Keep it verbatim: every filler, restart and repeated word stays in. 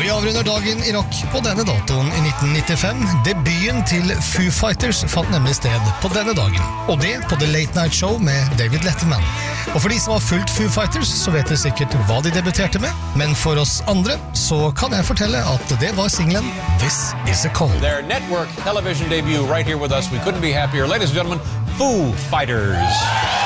Og vi avrunder dagen i rock på denne datoen i nitten nittifem. Debuten til Foo Fighters fant nemlig sted på denne dagen. Og det på The Late Night Show med David Letterman. Og for de som har fulgt Foo Fighters, så vet dere sikkert hva de debuterte med. Men for oss andre, så kan jeg fortelle at det var singlen This Is a Cold. Their network television debut right here with us. We couldn't be happier. Ladies and gentlemen, Foo Fighters.